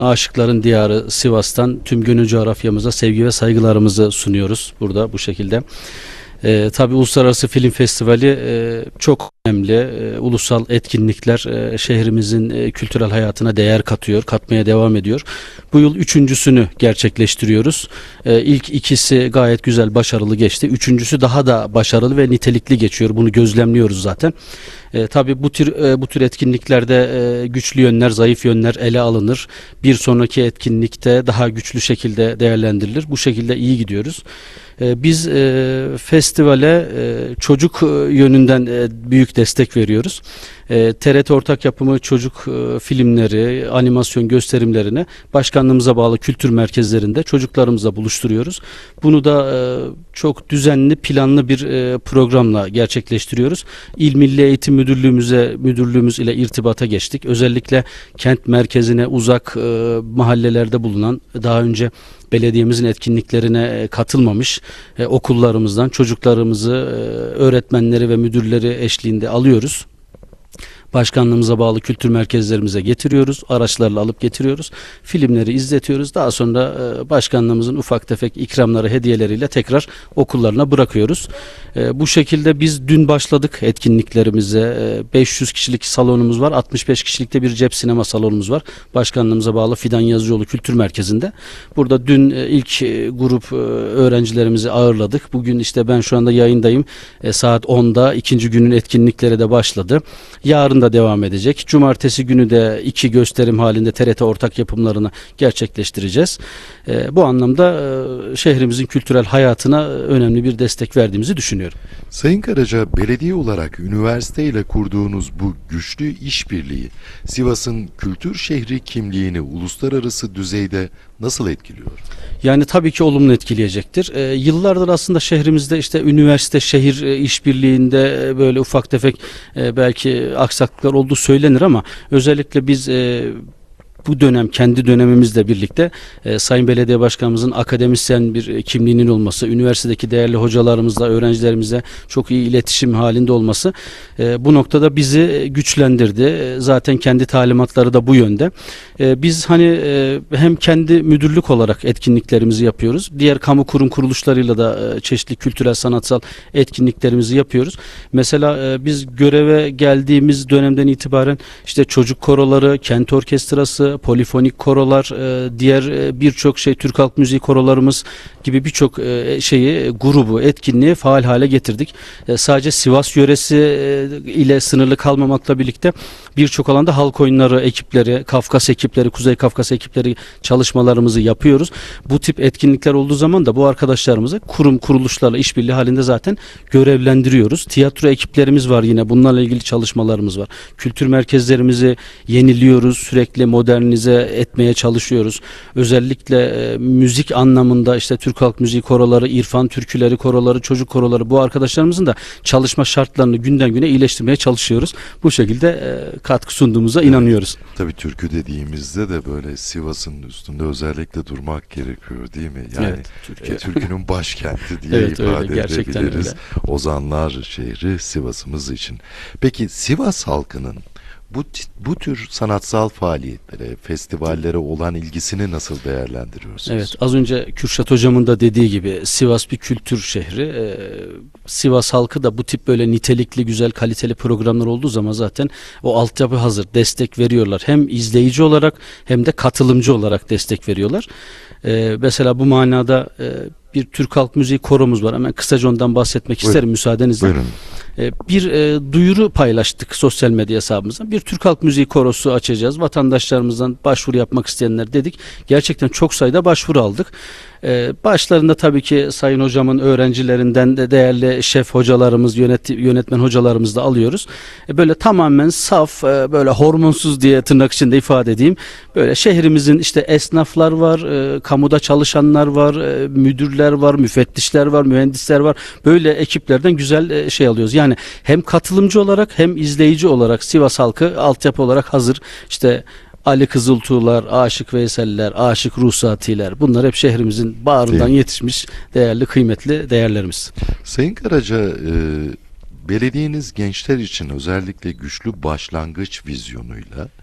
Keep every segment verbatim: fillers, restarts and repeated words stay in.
Aşıkların diyarı Sivas'tan tüm gönül coğrafyamıza sevgi ve saygılarımızı sunuyoruz burada bu şekilde. Ee, tabii Uluslararası Film Festivali e, çok önemli. E, ulusal etkinlikler e, şehrimizin e, kültürel hayatına değer katıyor, katmaya devam ediyor. Bu yıl üçüncüsünü gerçekleştiriyoruz. E, ilk ikisi gayet güzel, başarılı geçti. Üçüncüsü daha da başarılı ve nitelikli geçiyor. Bunu gözlemliyoruz zaten. E, tabii bu tür e, bu tür etkinliklerde e, güçlü yönler, zayıf yönler ele alınır. Bir sonraki etkinlikte daha güçlü şekilde değerlendirilir. Bu şekilde iyi gidiyoruz. E, biz e, festivale e, çocuk e, yönünden e, büyük destek veriyoruz. E, T R T ortak yapımı çocuk e, filmleri, animasyon gösterimlerini başkanlığımıza bağlı kültür merkezlerinde çocuklarımızla buluşturuyoruz. Bunu da e, çok düzenli, planlı bir e, programla gerçekleştiriyoruz. İl Milli Eğitim Müdürlüğümüze, müdürlüğümüz ile irtibata geçtik. Özellikle kent merkezine uzak e, mahallelerde bulunan, daha önce belediyemizin etkinliklerine katılmamış e, okullarımızdan çocuklarımızı, e, öğretmenleri ve müdürleri eşliğinde alıyoruz. Başkanlığımıza bağlı kültür merkezlerimize getiriyoruz. Araçlarla alıp getiriyoruz. Filmleri izletiyoruz. Daha sonra e, başkanlığımızın ufak tefek ikramları, hediyeleriyle tekrar okullarına bırakıyoruz. E, bu şekilde biz dün başladık etkinliklerimize. E, beş yüz kişilik salonumuz var. altmış beş kişilikte bir cep sinema salonumuz var. Başkanlığımıza bağlı Fidan Yazıcıoğlu Kültür Merkezi'nde. Burada dün e, ilk e, grup e, öğrencilerimizi ağırladık. Bugün işte ben şu anda yayındayım. E, saat onda ikinci günün etkinlikleri de başladı. Yarın da devam edecek. Cumartesi günü de iki gösterim halinde T R T ortak yapımlarını gerçekleştireceğiz. E, bu anlamda e, şehrimizin kültürel hayatına önemli bir destek verdiğimizi düşünüyorum. Sayın Karaca, belediye olarak üniversite ile kurduğunuz bu güçlü işbirliği Sivas'ın kültür şehri kimliğini uluslararası düzeyde nasıl etkiliyor? Yani tabii ki olumlu etkileyecektir. E, yıllardır aslında şehrimizde işte üniversite şehir e, işbirliğinde e, böyle ufak tefek e, belki aksaklıklar olduğu söylenir ama özellikle biz e, bu dönem kendi dönemimizle birlikte e, Sayın Belediye Başkanımızın akademisyen bir e, kimliğinin olması, üniversitedeki değerli hocalarımızla, öğrencilerimizle çok iyi iletişim halinde olması e, bu noktada bizi güçlendirdi. E, zaten kendi talimatları da bu yönde. E, biz hani e, hem kendi müdürlük olarak etkinliklerimizi yapıyoruz. Diğer kamu kurum kuruluşlarıyla da e, çeşitli kültürel, sanatsal etkinliklerimizi yapıyoruz. Mesela e, biz göreve geldiğimiz dönemden itibaren işte çocuk koroları, kent orkestrası, polifonik korolar, diğer birçok şey, Türk halk müziği korolarımız gibi birçok şeyi, grubu, etkinliği faal hale getirdik. Sadece Sivas yöresi ile sınırlı kalmamakla birlikte birçok alanda halk oyunları ekipleri, Kafkas ekipleri, Kuzey Kafkas ekipleri çalışmalarımızı yapıyoruz. Bu tip etkinlikler olduğu zaman da bu arkadaşlarımızı kurum kuruluşlarla işbirliği halinde zaten görevlendiriyoruz. Tiyatro ekiplerimiz var, yine bunlarla ilgili çalışmalarımız var. Kültür merkezlerimizi yeniliyoruz, sürekli modernize etmeye çalışıyoruz. Özellikle e, müzik anlamında işte Türk halk müziği koroları, irfan türküleri koroları, çocuk koroları, bu arkadaşlarımızın da çalışma şartlarını günden güne iyileştirmeye çalışıyoruz. Bu şekilde e, katkı sunduğumuza inanıyoruz. Tabii türkü dediğimizde de böyle Sivas'ın üstünde özellikle durmak gerekiyor, değil mi? Yani evet, Türkiye. e, türkünün başkenti diye evet, ifade öyle, gerçekten edebiliriz. öyle. Ozanlar şehri Sivas'ımız için. Peki Sivas halkının bu bu tür sanatsal faaliyetlere, festivallere olan ilgisini nasıl değerlendiriyorsunuz? Evet, az önce Kürşat hocamın da dediği gibi Sivas bir kültür şehri. Ee, Sivas halkı da bu tip böyle nitelikli, güzel, kaliteli programlar olduğu zaman zaten o altyapı hazır, destek veriyorlar. Hem izleyici olarak hem de katılımcı olarak destek veriyorlar. Ee, mesela bu manada e, bir Türk halk müziği koromuz var. Hemen kısaca ondan bahsetmek Buyurun. isterim müsaadenizle. Buyurun. Bir e, duyuru paylaştık sosyal medya hesabımızdan. Bir Türk halk müziği korosu açacağız. Vatandaşlarımızdan başvuru yapmak isteyenler dedik. Gerçekten çok sayıda başvuru aldık. E, başlarında tabii ki Sayın Hocamın öğrencilerinden de değerli şef hocalarımız, yönet, yönetmen hocalarımız da alıyoruz. E, böyle tamamen saf, e, böyle hormonsuz diye tırnak içinde ifade edeyim. Böyle şehrimizin işte esnaflar var, e, kamuda çalışanlar var, e, müdürler var, müfettişler var, mühendisler var. Böyle ekiplerden güzel e, şey alıyoruz. Yani hem katılımcı olarak hem izleyici olarak Sivas halkı altyapı olarak hazır. İşte Ali Kızıltuğlar, Aşık Veyseller, Aşık Ruhsatiler, bunlar hep şehrimizin bağrından yetişmiş değerli, kıymetli değerlerimiz. Sayın Karaca, e, belediyeniz gençler için özellikle güçlü başlangıç vizyonuyla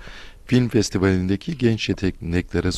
film festivalindeki genç yeteneklere